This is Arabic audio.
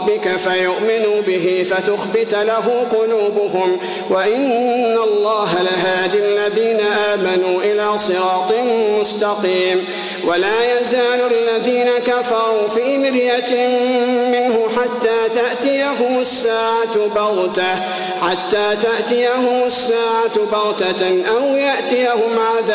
ربك فيؤمنوا به فتخبت له قلوبهم وإن الله لهادي الذين آمنوا إلى صراط مستقيم. ولا يزال الذين كفروا في مرية منه حتى تأتيهم الساعة بغتة أو يأتيهم عذاب